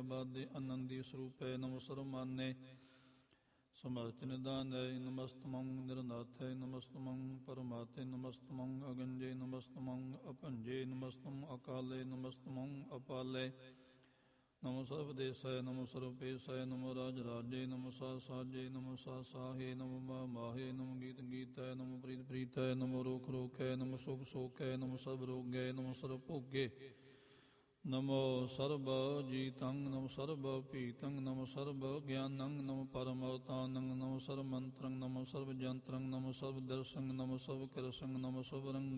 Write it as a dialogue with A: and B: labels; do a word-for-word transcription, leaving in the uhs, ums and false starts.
A: ਬਾਦੇ ਆਨੰਦੀ ਸਰੂਪੈ ਨਮੋ ਸਰਮਾਨੇ ਸਮਸਤਿ ਨਿਦਾਨੈ ਨਮਸਤਮੰ ਨਿਰਨਾਥੈ ਨਮਸਤਮੰ ਪਰਮਾਤੇ ਨਮਸਤਮੰ ਅਗੰਜੇ ਨਮਸਤਮੰ ਅਭੰਜੇ ਨਮਸਤਮੰ ਅਕਾਲੇ ਨਮਸਤਮੰ ਅਪਾਲੇ ਨਮੋ ਸਰਬਦੇਸੈ ਨਮੋ ਸਰਬਪੇਸੈ ਨਮੋ ਰਾਜ ਰਾਜੇ ਨਮੋ ਸਾ ਸਾਜੇ ਨਮੋ ਸਾ ਸਾਹੇ ਨਮੋ ਮਾ ਮਾਹੇ ਨਮੋ ਗੀਤ ਗੀਤੈ ਨਮੋ ਪ੍ਰੀਤ ਪ੍ਰੀਤੈ ਨਮੋ ਰੋਖ ਰੋਖੈ ਨਮੋ ਸੁਖ ਸੋਖੈ ਨਮੋ ਸਰਬ ਰੋਗੈ ਨਮੋ ਸਰਬ ਭੋਗੇ ਨਮੋ ਸਰਬ ਜੀਤੰ ਨਮੋ ਸਰਬ ਭੀਤੰ ਨਮੋ ਸਰਬ ਗਿਆਨੰ ਨਮੋ ਪਰਮਵਤਾਨੰ ਨਮੋ ਸਰਬ ਮੰਤਰੰ ਨਮੋ ਸਰਬ ਜੰਤਰੰ ਨਮੋ ਸਰਬ ਦਰਸੰ ਨਮੋ ਸਰਬ ਕਰਸੰ ਨਮੋ ਸਰਬ ਰੰਗ